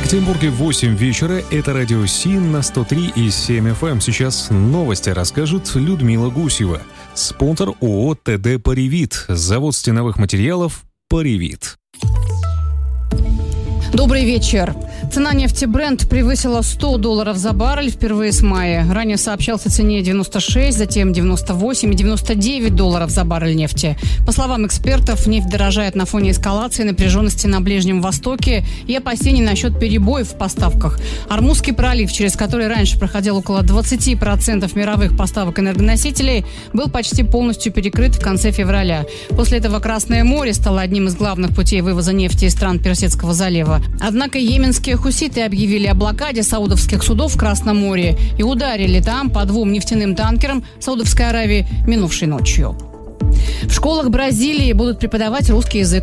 Екатеринбурге 8 вечера. Это радио СИН на 103,7 FM. Сейчас новости расскажет Людмила Гусева. Спонсор ООО ТД «Паривит». Завод стеновых материалов «Паривит». Добрый вечер. Цена нефти Brent превысила $100 за баррель впервые с мая. Ранее сообщался о цене 96, затем 98 и $99 за баррель нефти. По словам экспертов, нефть дорожает на фоне эскалации напряженности на Ближнем Востоке и опасений насчет перебоев в поставках. Ормузский пролив, через который раньше проходил около 20% мировых поставок энергоносителей, был почти полностью перекрыт в конце февраля. После этого Красное море стало одним из главных путей вывоза нефти из стран Персидского залива. Однако йеменские хуситы объявили о блокаде саудовских судов в Красном море и ударили там по 2 нефтяным танкерам Саудовской Аравии минувшей ночью. В школах Бразилии будут преподавать русский язык.